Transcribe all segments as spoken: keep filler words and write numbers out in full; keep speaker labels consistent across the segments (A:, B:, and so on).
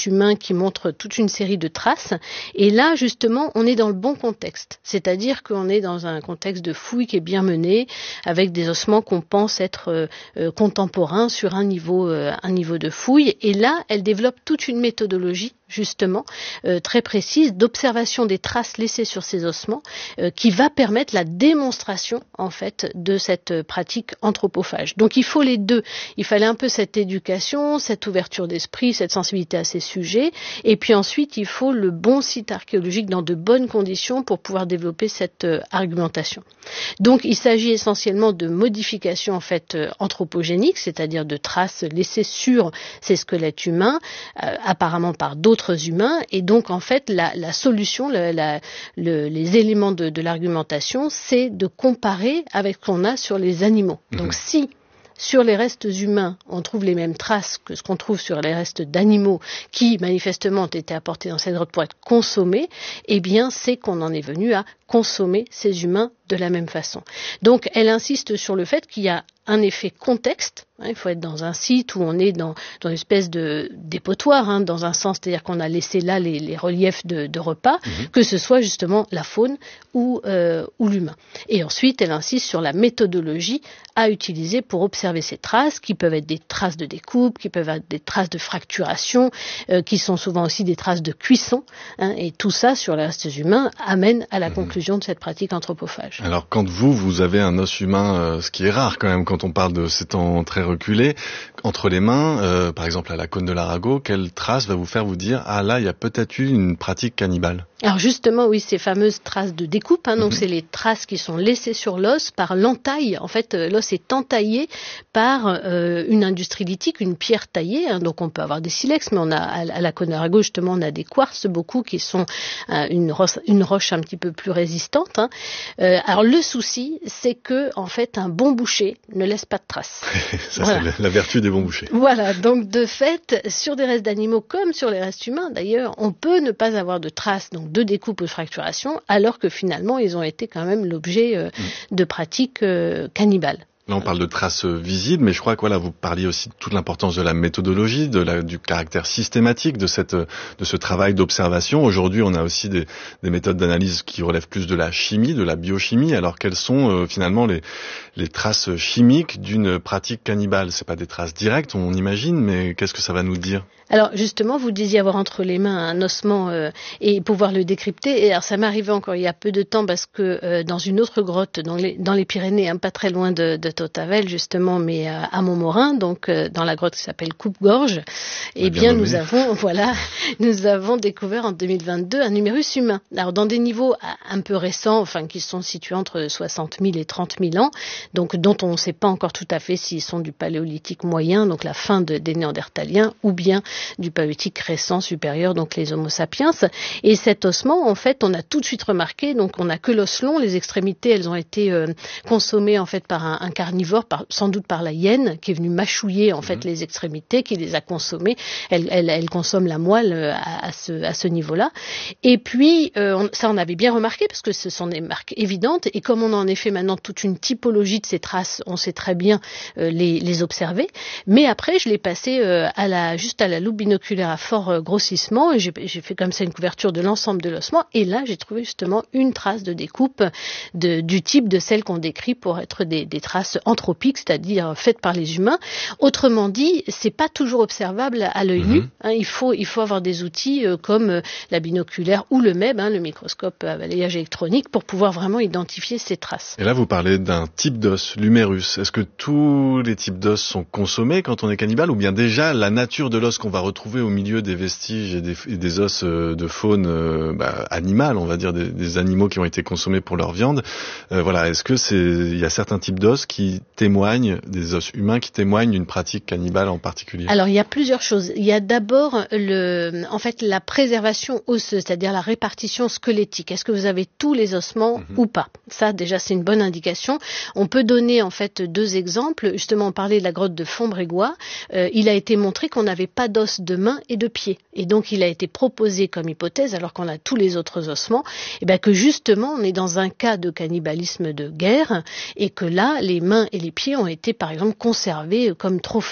A: reste humain qui montre toute une série de traces. Et là, justement, on est dans le bon contexte. C'est-à-dire qu'on est dans un contexte de fouille qui est bien mené, avec des ossements qu'on pense être euh, euh, contemporains sur un niveau, euh, un niveau de fouille. Et là, elle développe toute une méthodologie, justement, euh, très précise d'observation des traces laissées sur ces ossements, euh, qui va permettre la démonstration, en fait, de cette pratique anthropophage. Donc, il faut les deux. Il fallait un peu cette éducation, cette ouverture d'esprit, cette sensibilité à ces sujets. Et puis ensuite, il faut le bon site archéologique dans de bonnes conditions pour pouvoir développer cette euh, argumentation. Donc, il s'agit essentiellement de modifications, en fait, euh, anthropogéniques, c'est-à-dire de traces laissées sur ces squelettes humains, euh, apparemment par d'autres humains. Et donc, en fait, la, la solution, la, la, le, les éléments de, de l'argumentation, c'est de comparer avec ce qu'on a sur les animaux. Mmh. Donc, si sur les restes humains, on trouve les mêmes traces que ce qu'on trouve sur les restes d'animaux qui, manifestement, ont été apportés dans cette grotte pour être consommés, eh bien, c'est qu'on en est venu à consommer ces humains de la même façon. Donc, elle insiste sur le fait qu'il y a un effet contexte. Hein, il faut être dans un site où on est dans, dans une espèce de dépotoir, hein, dans un sens, c'est-à-dire qu'on a laissé là les, les reliefs de, de repas, mmh. que ce soit justement la faune ou, euh, ou l'humain. Et ensuite, elle insiste sur la méthodologie à utiliser pour observer ces traces, qui peuvent être des traces de découpe, qui peuvent être des traces de fracturation, euh, qui sont souvent aussi des traces de cuisson. Hein, et tout ça, sur les restes humains, amène à la mmh. conclusion de cette pratique anthropophage.
B: Alors, quand vous, vous avez un os humain, euh, ce qui est rare quand même, quand on parle de ces temps très reculés, entre les mains, euh, par exemple à la cône de l'Arago, quelle trace va vous faire vous dire « Ah là, il y a peut-être eu une pratique cannibale » ?
A: Alors justement, oui, ces fameuses traces de découpe, hein, donc mmh. c'est les traces qui sont laissées sur l'os par l'entaille. En fait, l'os est entaillé par euh, une industrie lithique, une pierre taillée. Hein, donc on peut avoir des silex, mais on a à la cône de l'Arago, justement, on a des quartz, beaucoup qui sont euh, une, roche, une roche un petit peu plus résistante. Hein. Euh, alors le souci, c'est que en fait, un bon boucher ne laisse pas de traces.
B: Ça, voilà. C'est la, la vertu des bons bouchers.
A: Voilà. Donc de fait, sur des restes d'animaux comme sur les restes humains, d'ailleurs, on peut ne pas avoir de traces. Donc de découpe ou de fracturation, alors que finalement, ils ont été quand même l'objet euh, mmh. de pratiques euh, cannibales.
B: Là, on parle de traces visibles, mais je crois que voilà, vous parliez aussi de toute l'importance de la méthodologie, de la, du caractère systématique de cette, de ce travail d'observation. Aujourd'hui, on a aussi des, des méthodes d'analyse qui relèvent plus de la chimie, de la biochimie. Alors, quelles sont euh, finalement les, les traces chimiques d'une pratique cannibale ? C'est pas des traces directes, on imagine, mais qu'est-ce que ça va nous dire ?
A: Alors justement, vous disiez avoir entre les mains un ossement euh, et pouvoir le décrypter. Et alors ça m'est arrivé encore il y a peu de temps parce que euh, dans une autre grotte dans les, dans les Pyrénées, hein, pas très loin de, de Tautavel justement, mais euh, à Montmorin, donc euh, dans la grotte qui s'appelle Coupe-Gorge, eh bien, bien nous avons voilà, nous avons découvert en deux mille vingt-deux un numérus humain. Alors dans des niveaux un peu récents, enfin qui sont situés entre soixante mille et trente mille ans, donc dont on ne sait pas encore tout à fait s'ils sont du paléolithique moyen, donc la fin de, des Néandertaliens, ou bien du paléolithique récent supérieur, donc les Homo sapiens. Et cet ossement, en fait, on a tout de suite remarqué, donc on n'a que l'os long, les extrémités, elles ont été euh, consommées en fait par un, un carnivore, par, sans doute par la hyène, qui est venue mâchouiller en fait mmh. les extrémités, qui les a consommées. Elle, elle, elle consomme la moelle à, à ce, à ce niveau-là. Et puis, euh, on, ça on avait bien remarqué, parce que ce sont des marques évidentes, et comme on en a fait maintenant toute une typologie de ces traces, on sait très bien euh, les, les observer. Mais après, je l'ai passé euh, à la, juste à la loupe binoculaire à fort euh, grossissement, et j'ai, j'ai fait comme ça une couverture de l'ensemble de l'ossement, et là j'ai trouvé justement une trace de découpe de, du type de celle qu'on décrit pour être des, des traces anthropiques, c'est-à-dire faites par les humains. Autrement dit, c'est pas toujours observable à l'œil mmh. nu, hein, il faut, il faut avoir des outils euh, comme euh, la binoculaire ou le M E B, hein, le microscope à balayage électronique, pour pouvoir vraiment identifier ces traces.
B: Et là vous parlez d'un type d'os, l'humérus. Est-ce que tous les types d'os sont consommés quand on est cannibale, ou bien déjà la nature de l'os qu'on va retrouver au milieu des vestiges et des, et des os euh, de faune euh, bah, animale, on va dire des, des animaux qui ont été consommés pour leur viande. Euh, voilà, est-ce que c'est, il y a certains types d'os qui témoignent, des os humains qui témoignent d'une pratique cannibale en particulier?
A: Alors il y a plusieurs choses. Il y a d'abord le, en fait, la préservation osseuse, c'est-à-dire la répartition squelettique. Est-ce que vous avez tous les ossements mm-hmm. ou pas? Ça, déjà, c'est une bonne indication. On peut donner en fait deux exemples. Justement, on parlait de la grotte de Fontbrégois. Euh, il a été montré qu'on n'avait pas d'os de main et de pied. Et donc, il a été proposé comme hypothèse, alors qu'on a tous les autres ossements, eh bien, que justement, on est dans un cas de cannibalisme de guerre et que là, les mains et les pieds ont été, par exemple, conservés comme trophées.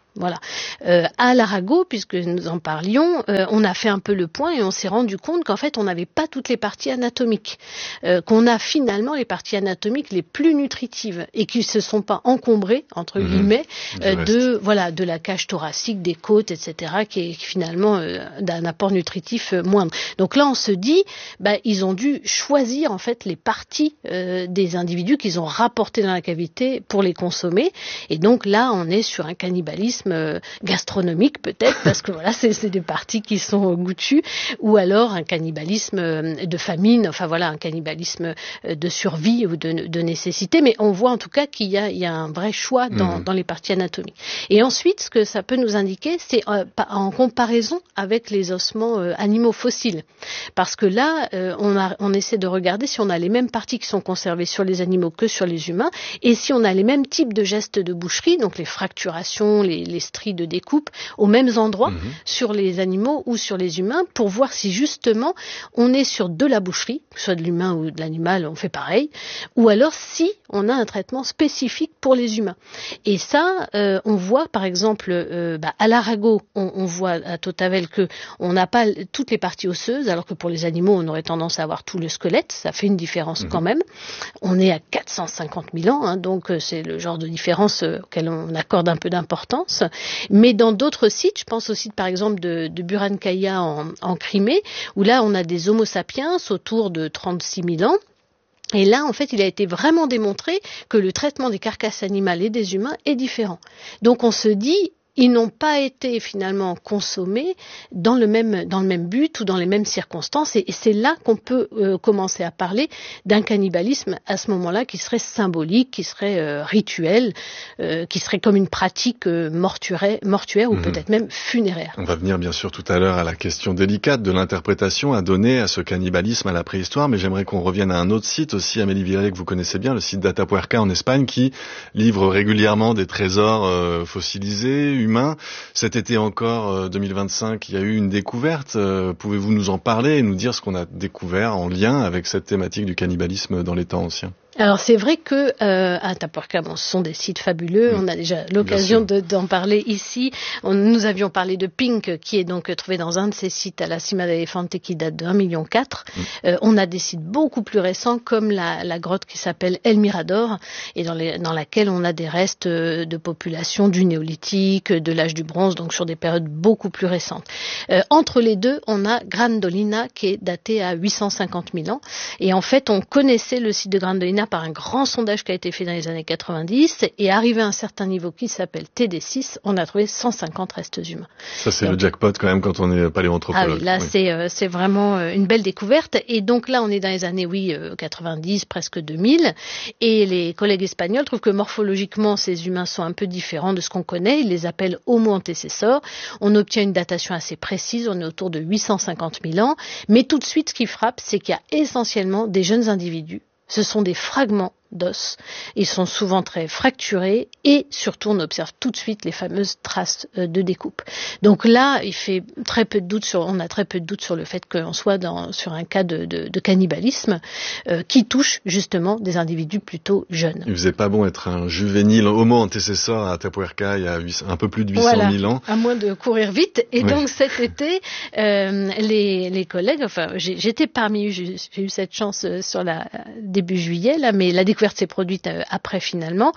A: Voilà. Euh, à l'Arago, puisque nous en parlions, euh, on a fait un peu le point et on s'est rendu compte qu'en fait, on n'avait pas toutes les parties anatomiques, euh, qu'on a finalement les parties anatomiques les plus nutritives et qui se sont pas encombrées entre mmh, guillemets euh, de voilà de la cage thoracique, des côtes, et cetera, qui est finalement euh, d'un apport nutritif euh, moindre. Donc là, on se dit, bah, ils ont dû choisir en fait les parties euh, des individus qu'ils ont rapportées dans la cavité pour les consommer. Et donc là, on est sur un cannibalisme gastronomique peut-être, parce que voilà, c'est, c'est des parties qui sont goûtues, ou alors un cannibalisme de famine, enfin voilà, un cannibalisme de survie ou de, de nécessité, mais on voit en tout cas qu'il y a, il y a un vrai choix dans, mmh. dans les parties anatomiques. Et ensuite, ce que ça peut nous indiquer, c'est euh, en comparaison avec les ossements euh, animaux fossiles, parce que là, euh, on, a, on essaie de regarder si on a les mêmes parties qui sont conservées sur les animaux que sur les humains, et si on a les mêmes types de gestes de boucherie, donc les fracturations, les, les stries de découpe aux mêmes endroits mmh. sur les animaux ou sur les humains, pour voir si justement on est sur de la boucherie, que ce soit de l'humain ou de l'animal, on fait pareil, ou alors si on a un traitement spécifique pour les humains. Et ça, euh, on voit par exemple euh, bah, à l'Arago, on, on voit à Tautavel que on n'a pas toutes les parties osseuses, alors que pour les animaux, on aurait tendance à avoir tout le squelette. Ça fait une différence mmh. quand même. On est à quatre cent cinquante mille ans, hein, donc euh, c'est le genre de différence euh, auquel on accorde un peu d'importance. Mais dans d'autres sites, je pense au site par exemple de, de Burankaya en, en Crimée, où là on a des Homo sapiens autour de trente-six mille ans. Et là, en fait, il a été vraiment démontré que le traitement des carcasses animales et des humains est différent. Donc on se dit, ils n'ont pas été finalement consommés dans le même dans le même but ou dans les mêmes circonstances, et, et c'est là qu'on peut euh, commencer à parler d'un cannibalisme à ce moment-là qui serait symbolique, qui serait euh, rituel, euh, qui serait comme une pratique euh, mortuaire, mortuaire ou mmh. peut-être même funéraire.
B: On va venir bien sûr tout à l'heure à la question délicate de l'interprétation à donner à ce cannibalisme à la préhistoire, mais j'aimerais qu'on revienne à un autre site aussi, Amélie Viré, que vous connaissez bien, le site d'Atapuerca en Espagne, qui livre régulièrement des trésors euh, fossilisés, humains. Cet été encore, euh, deux mille vingt-cinq, il y a eu une découverte. Euh, pouvez-vous nous en parler et nous dire ce qu'on a découvert en lien avec cette thématique du cannibalisme dans les temps anciens ?
A: Alors c'est vrai que euh, à Atapuerca, bon, ce sont des sites fabuleux. Mmh. On a déjà l'occasion de, d'en parler ici. On, nous avions parlé de Pink, qui est donc trouvé dans un de ces sites à la Cima d'Elefante, qui date de un virgule quatre million. Mmh. Euh, on a des sites beaucoup plus récents, comme la, la grotte qui s'appelle El Mirador, et dans, les, dans laquelle on a des restes de population du néolithique, de l'âge du bronze, donc sur des périodes beaucoup plus récentes. Euh, entre les deux, on a Grandolina, qui est daté à huit cent cinquante mille ans. Et en fait, on connaissait le site de Grandolina par un grand sondage qui a été fait dans les années quatre-vingt-dix, et arrivé à un certain niveau qui s'appelle T D six, on a trouvé cent cinquante restes humains.
B: Ça c'est donc le jackpot quand même quand on est paléanthropologue.
A: Ah oui, là oui. c'est euh, c'est vraiment euh, une belle découverte, et donc là on est dans les années oui euh, quatre-vingt-dix, presque deux mille, et les collègues espagnols trouvent que morphologiquement ces humains sont un peu différents de ce qu'on connaît. Ils les appellent Homo antecessor. On obtient une datation assez précise, on est autour de huit cent cinquante mille ans, mais tout de suite ce qui frappe, c'est qu'il y a essentiellement des jeunes individus. Ce sont des fragments d'os. Ils sont souvent très fracturés, et surtout on observe tout de suite les fameuses traces de découpe. Donc là, il fait très peu de doute sur, on a très peu de doute sur le fait qu'on soit dans, sur un cas de, de, de cannibalisme euh, qui touche justement des individus plutôt jeunes.
B: Il faisait pas bon être un juvénile Homo antecessor à Atapuerca il y a un peu plus de huit cent
A: voilà,
B: mille ans.
A: À moins de courir vite. Et oui. donc cet été, euh, les, les collègues, enfin j'ai, j'étais parmi eux, j'ai, j'ai eu cette chance sur la début juillet là, mais la découverte s'est produite après finalement.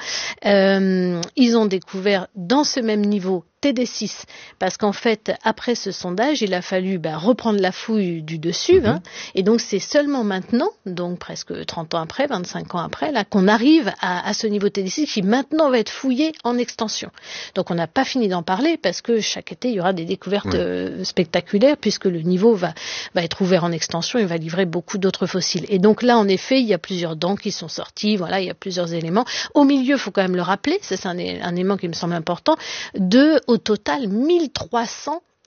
A: Euh, ils ont découvert dans ce même niveau T D six, parce qu'en fait, après ce sondage, il a fallu bah, reprendre la fouille du dessus, mmh. hein, et donc c'est seulement maintenant, donc presque trente ans après, vingt-cinq ans après, là, qu'on arrive à, à ce niveau T D six qui maintenant va être fouillé en extension. Donc on n'a pas fini d'en parler, parce que chaque été, il y aura des découvertes mmh. euh, spectaculaires, puisque le niveau va, va être ouvert en extension et va livrer beaucoup d'autres fossiles. Et donc là, en effet, il y a plusieurs dents qui sont sorties, voilà, il y a plusieurs éléments. Au milieu, il faut quand même le rappeler, ça c'est un, un élément qui me semble important, de au total mille trois cents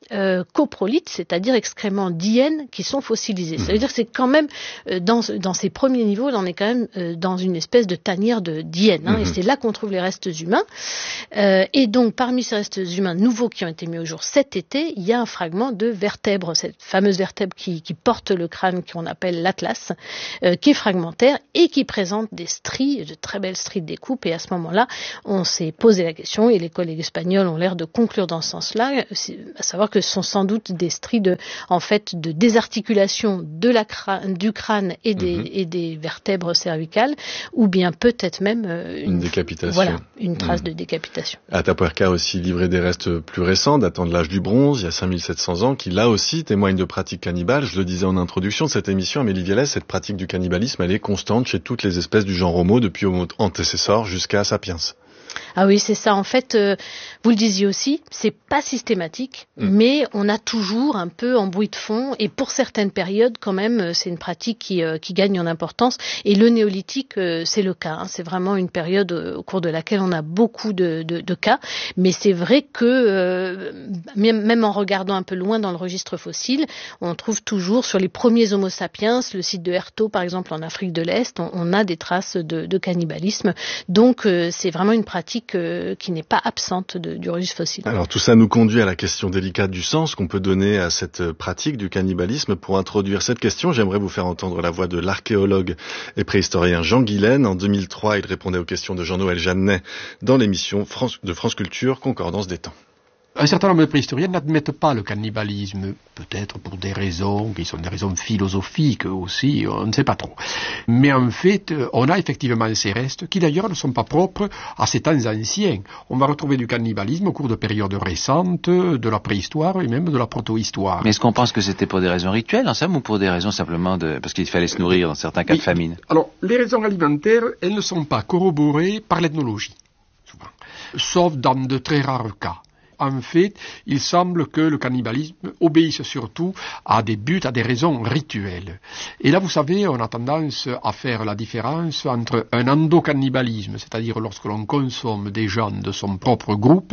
A: euh, coprolites, c'est-à-dire excréments d'hyènes qui sont fossilisés. Ça veut dire que c'est quand même, euh, dans, dans ces premiers niveaux, on est quand même euh, dans une espèce de tanière de, d'hyènes, hein, mmh. et c'est là qu'on trouve les restes humains. Euh, et donc, parmi ces restes humains nouveaux qui ont été mis au jour cet été, il y a un fragment de vertèbre, cette fameuse vertèbre qui, qui porte le crâne qu'on appelle l'atlas, euh, qui est fragmentaire et qui présente des stries, de très belles stries de découpe. Et à ce moment-là, on s'est posé la question, et les collègues espagnols ont l'air de conclure dans ce sens-là, à savoir que ce sont sans doute des stries de, en fait, de désarticulation de la crâne, du crâne et des, mmh. et des vertèbres cervicales, ou bien peut-être même euh, une,
B: une décapitation.
A: Voilà, une trace
B: mmh.
A: de décapitation.
B: Atapuerca a aussi livré des restes plus récents, datant de l'âge du bronze, il y a cinq mille sept cents ans, qui là aussi témoignent de pratiques cannibales. Je le disais en introduction de cette émission, Amélie Vialès, cette pratique du cannibalisme, elle est constante chez toutes les espèces du genre Homo, depuis Homo antecessor jusqu'à Sapiens.
A: Ah oui, c'est ça. En fait, euh, vous le disiez aussi, c'est pas systématique, mmh. mais on a toujours un peu en bruit de fond. Et pour certaines périodes, quand même, c'est une pratique qui, euh, qui gagne en importance. Et le néolithique, euh, c'est le cas. Hein. C'est vraiment une période euh, au cours de laquelle on a beaucoup de, de, de cas. Mais c'est vrai que euh, même en regardant un peu loin dans le registre fossile, on trouve toujours sur les premiers Homo sapiens, le site de Herto, par exemple, en Afrique de l'Est, on, on a des traces de, de cannibalisme. Donc, euh, c'est vraiment une pratique qui n'est pas absente de, du registre fossile.
B: Alors tout ça nous conduit à la question délicate du sens qu'on peut donner à cette pratique du cannibalisme. Pour introduire cette question, j'aimerais vous faire entendre la voix de l'archéologue et préhistorien Jean Guilaine. En deux mille trois, il répondait aux questions de Jean-Noël Jeannet dans l'émission France, de France Culture, Concordance des temps.
C: Un certain nombre de préhistoriens n'admettent pas le cannibalisme, peut-être pour des raisons qui sont des raisons philosophiques aussi, on ne sait pas trop. Mais en fait, on a effectivement ces restes qui d'ailleurs ne sont pas propres à ces temps anciens. On va retrouver du cannibalisme au cours de périodes récentes, de la préhistoire et même de la protohistoire.
D: Mais est-ce qu'on pense que c'était pour des raisons rituelles, en somme, ou pour des raisons simplement de... parce qu'il fallait se nourrir dans certains cas oui. de famine?
C: Alors, les raisons alimentaires, elles ne sont pas corroborées par l'ethnologie, souvent, sauf dans de très rares cas. En fait, il semble que le cannibalisme obéisse surtout à des buts, à des raisons rituelles. Et là, vous savez, on a tendance à faire la différence entre un endocannibalisme, c'est-à-dire lorsque l'on consomme des gens de son propre groupe,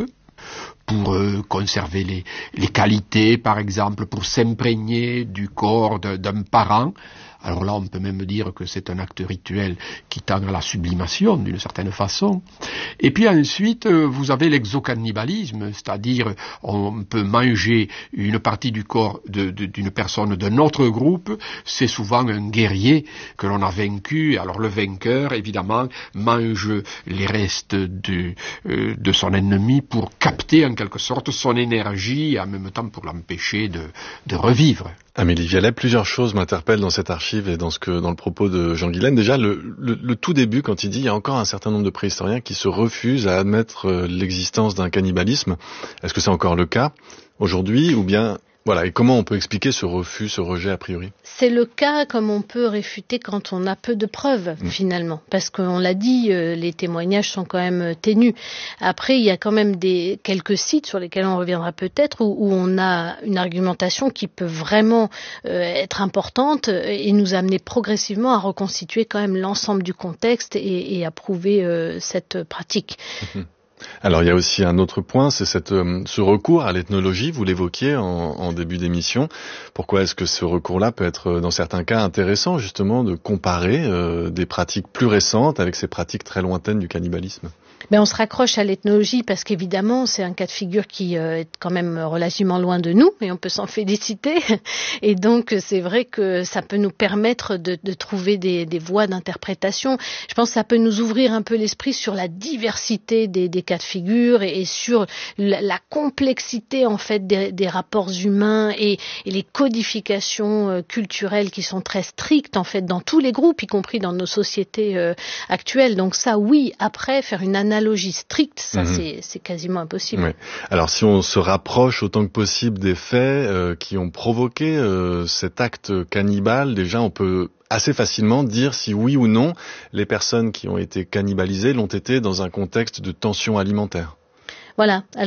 C: pour euh, conserver les, les qualités, par exemple, pour s'imprégner du corps de, d'un parent. Alors là, on peut même dire que c'est un acte rituel qui tend à la sublimation, d'une certaine façon. Et puis ensuite, vous avez l'exocannibalisme, c'est-à-dire on peut manger une partie du corps de, de, d'une personne d'un autre groupe. C'est souvent un guerrier que l'on a vaincu. Alors le vainqueur, évidemment, mange les restes de, euh, de son ennemi pour capter en quelque sorte son énergie et en même temps pour l'empêcher de, de revivre.
B: Amélie Viallet, plusieurs choses m'interpellent dans cette archive et dans ce que dans le propos de Jean Guilaine. Déjà, le, le, le tout début, quand il dit il y a encore un certain nombre de préhistoriens qui se refusent à admettre euh, l'existence d'un cannibalisme. Est-ce que c'est encore le cas aujourd'hui ou bien... Voilà, et comment on peut expliquer ce refus, ce rejet a priori?
A: C'est le cas comme on peut réfuter quand on a peu de preuves, mmh. finalement. Parce qu'on l'a dit, euh, les témoignages sont quand même ténus. Après, il y a quand même des quelques sites sur lesquels on reviendra peut-être, où, où on a une argumentation qui peut vraiment euh, être importante et nous amener progressivement à reconstituer quand même l'ensemble du contexte et, et à prouver euh, cette pratique.
B: Mmh. Alors il y a aussi un autre point, c'est cette, euh, ce recours à l'ethnologie, vous l'évoquiez en, en début d'émission. Pourquoi est-ce que ce recours-là peut être dans certains cas intéressant justement de comparer euh, des pratiques plus récentes avec ces pratiques très lointaines du cannibalisme?
A: Mais on se raccroche à l'ethnologie parce qu'évidemment c'est un cas de figure qui euh, est quand même relativement loin de nous et on peut s'en féliciter. Et donc c'est vrai que ça peut nous permettre de, de trouver des, des voies d'interprétation. Je pense que ça peut nous ouvrir un peu l'esprit sur la diversité des, des cas de figure et, et sur la, la complexité en fait des, des rapports humains et, et les codifications euh, culturelles qui sont très strictes en fait dans tous les groupes, y compris dans nos sociétés euh, actuelles. Donc ça, oui. Après, faire une analyse analogie stricte, ça mmh. c'est, c'est quasiment impossible.
B: Oui. Alors si on se rapproche autant que possible des faits euh, qui ont provoqué euh, cet acte cannibale, déjà on peut assez facilement dire si oui ou non les personnes qui ont été cannibalisées l'ont été dans un contexte de tension alimentaire.
A: Voilà, alors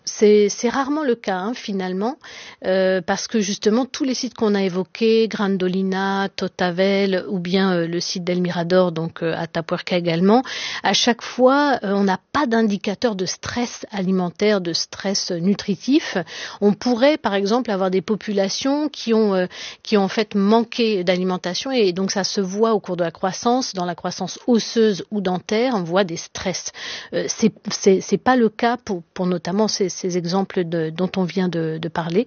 A: C'est, c'est rarement le cas, hein, finalement, euh, parce que justement, tous les sites qu'on a évoqués, Grandolina, Totavel, ou bien euh, le site d'El Mirador, donc euh, Atapuerca également, à chaque fois, euh, on n'a pas d'indicateur de stress alimentaire, de stress nutritif. On pourrait, par exemple, avoir des populations qui ont, euh, qui ont en fait manqué d'alimentation, et donc ça se voit au cours de la croissance, dans la croissance osseuse ou dentaire, on voit des stress. Euh, c'est, c'est, c'est pas le cas pour, pour notamment ces ces exemples de, dont on vient de, de parler.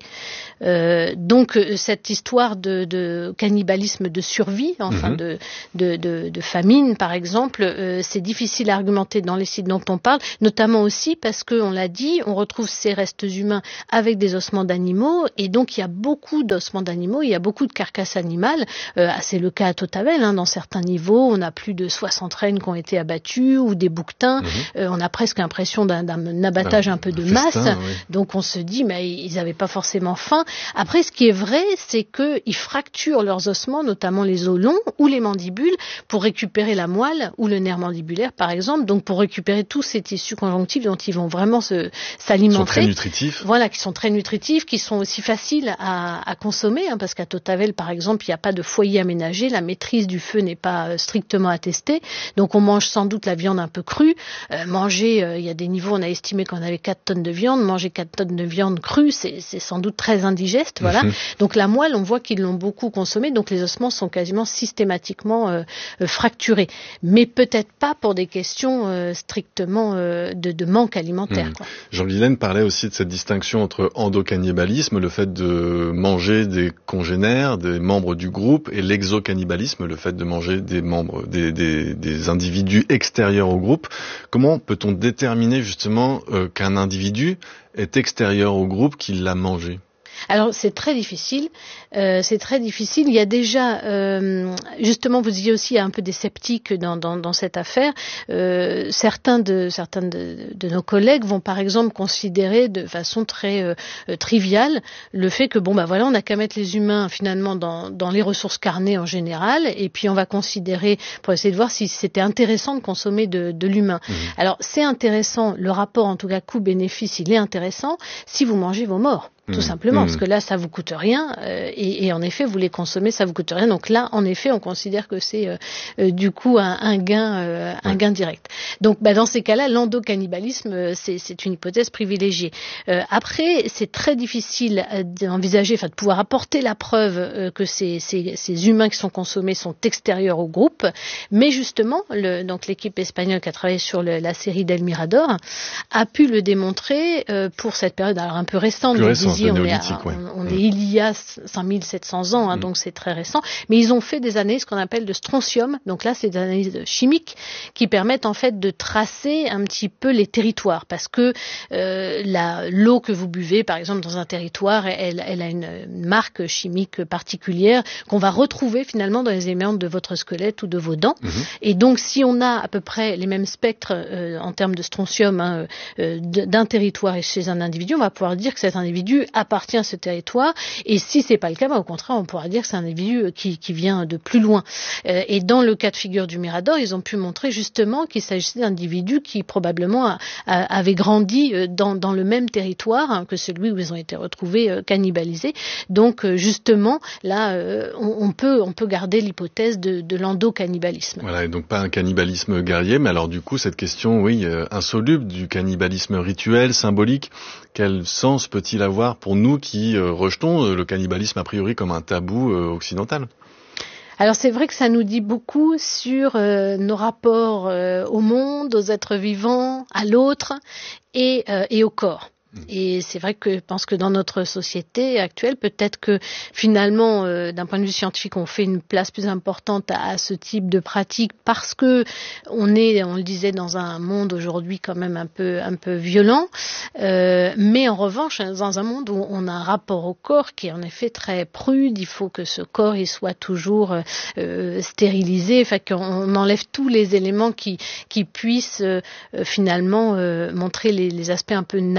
A: Euh, donc cette histoire de, de cannibalisme de survie, enfin mmh. de, de, de, de famine par exemple, euh, c'est difficile à argumenter dans les sites dont on parle, notamment aussi parce qu'on l'a dit, on retrouve ces restes humains avec des ossements d'animaux, et donc il y a beaucoup d'ossements d'animaux, il y a beaucoup de carcasses animales. Euh, c'est le cas à Totavel, hein, dans certains niveaux, on a plus de soixante rennes qui ont été abattues, ou des bouquetins. Mmh. Euh, on a presque l'impression d'un, d'un abattage un, un peu de masse. Oui. Donc on se dit, mais ils n'avaient pas forcément faim. Après, ce qui est vrai, c'est qu'ils fracturent leurs ossements, notamment les os longs ou les mandibules, pour récupérer la moelle ou le nerf mandibulaire, par exemple. Donc pour récupérer tous ces tissus conjonctifs dont ils vont vraiment se, s'alimenter.
B: Qui sont très nutritifs.
A: Voilà, qui sont très nutritifs, qui sont aussi faciles à, à consommer, hein, parce qu'à Totavel, par exemple, il n'y a pas de foyer aménagé, la maîtrise du feu n'est pas euh, strictement attestée. Donc on mange sans doute la viande un peu crue. Euh, manger, euh, il y a des niveaux, on a estimé qu'on avait quatre tonnes de viande. Manger quatre tonnes de viande crue, c'est, c'est sans doute très indigeste, voilà. Mmh. Donc la moelle, on voit qu'ils l'ont beaucoup consommée, donc les ossements sont quasiment systématiquement euh, euh, fracturés. Mais peut-être pas pour des questions euh, strictement euh, de, de manque alimentaire. Mmh. Quoi.
B: Jean Villene parlait aussi de cette distinction entre endocannibalisme, le fait de manger des congénères, des membres du groupe, et l'exocannibalisme, le fait de manger des membres, des, des, des individus extérieurs au groupe. Comment peut-on déterminer justement euh, qu'un individu est extérieur au groupe qui l'a mangé?
A: Alors c'est très difficile, euh, c'est très difficile. Il y a déjà, euh, justement, vous disiez aussi, il y a un peu des sceptiques dans, dans, dans cette affaire. Euh, certains de certains de, de nos collègues vont par exemple considérer de façon très euh, triviale le fait que bon bah voilà, on n'a qu'à mettre les humains finalement dans, dans les ressources carnées en général, et puis on va considérer pour essayer de voir si c'était intéressant de consommer de, de l'humain. Mmh. Alors c'est intéressant, le rapport en tout cas coût-bénéfice, il est intéressant si vous mangez vos morts. Tout mmh, simplement, mmh. parce que là, ça vous coûte rien, euh, et, et en effet, vous les consommez, ça vous coûte rien. Donc là, en effet, on considère que c'est euh, euh, du coup un, un gain, euh, un ouais. gain direct. Donc, bah, dans ces cas-là, l'endocannibalisme, euh, c'est, c'est une hypothèse privilégiée. Euh, après, c'est très difficile d'envisager, enfin, de pouvoir apporter la preuve euh, que ces, ces, ces humains qui sont consommés sont extérieurs au groupe. Mais justement, le, donc l'équipe espagnole qui a travaillé sur le, la série d'El Mirador a pu le démontrer euh, pour cette période, alors un peu récente.
B: Plus récente.
A: On, est, à, ouais. on, on est il y a cinq mille sept cents ans, hein, mmh. donc c'est très récent. Mais ils ont fait des analyses qu'on appelle de strontium. Donc là, c'est des analyses chimiques qui permettent en fait de tracer un petit peu les territoires, parce que euh, la, l'eau que vous buvez, par exemple, dans un territoire, elle, elle a une, une marque chimique particulière qu'on va retrouver finalement dans les éléments de votre squelette ou de vos dents. Mmh. Et donc, si on a à peu près les mêmes spectres euh, en termes de strontium hein, euh, d'un territoire et chez un individu, on va pouvoir dire que cet individu appartient à ce territoire, et si c'est pas le cas, bah, au contraire, on pourra dire que c'est un individu qui, qui vient de plus loin. Euh, et dans le cas de figure du Mirador, ils ont pu montrer justement qu'il s'agissait d'individus qui probablement a, a, avaient grandi dans, dans le même territoire hein, que celui où ils ont été retrouvés euh, cannibalisés. Donc euh, justement, là, euh, on, on peut on peut garder l'hypothèse de, de l'endocannibalisme.
B: Voilà, et donc pas un cannibalisme guerrier, mais alors du coup cette question, oui, euh, insoluble du cannibalisme rituel, symbolique, quel sens peut-il avoir pour nous qui euh, rejetons euh, le cannibalisme a priori comme un tabou euh, occidental?
A: Alors c'est vrai que ça nous dit beaucoup sur euh, nos rapports euh, au monde, aux êtres vivants, à l'autre et, euh, et au corps. Et c'est vrai que je pense que dans notre société actuelle, peut-être que finalement, euh, d'un point de vue scientifique, on fait une place plus importante à, à ce type de pratique parce que on est, on le disait, dans un monde aujourd'hui quand même un peu, un peu violent. Euh, mais en revanche, dans un monde où on a un rapport au corps qui est en effet très prude, il faut que ce corps il soit toujours euh, stérilisé, enfin qu'on enlève tous les éléments qui, qui puissent euh, finalement euh, montrer les, les aspects un peu naturels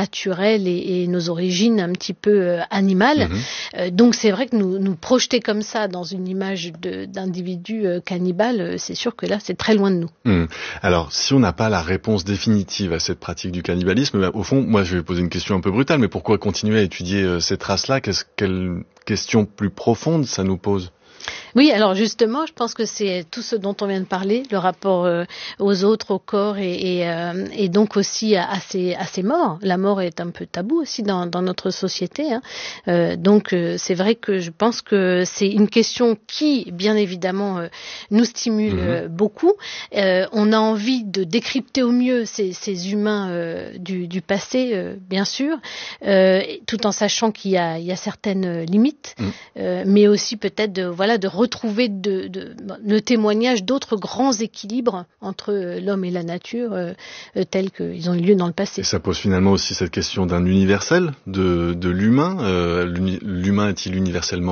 A: naturel et, et nos origines un petit peu euh, animales. Mmh. Euh, donc c'est vrai que nous, nous projeter comme ça dans une image de, d'individu euh, cannibale, euh, c'est sûr que là c'est très loin de nous.
B: Mmh. Alors si on n'a pas la réponse définitive à cette pratique du cannibalisme, bah, au fond, moi je vais poser une question un peu brutale, mais pourquoi continuer à étudier euh, ces traces-là? Qu'est-ce, quelle question plus profonde ça nous pose?
A: Oui, alors justement, je pense que c'est tout ce dont on vient de parler, le rapport euh, aux autres, au corps et, et, euh, et donc aussi à, à, ces, à ces morts. La mort est un peu tabou aussi dans, dans notre société. Hein. Euh, donc euh, c'est vrai que je pense que c'est une question qui, bien évidemment, euh, nous stimule mmh. euh, beaucoup. Euh, on a envie de décrypter au mieux ces, ces humains euh, du, du passé, euh, bien sûr, euh, tout en sachant qu'il y a, il y a certaines limites, mmh. euh, mais aussi peut-être de voilà de retrouver de, de, le témoignage d'autres grands équilibres entre l'homme et la nature euh, tels qu'ils ont eu lieu dans le passé.
B: Et ça pose finalement aussi cette question d'un universel, de, de l'humain. Euh, l'humain est-il universellement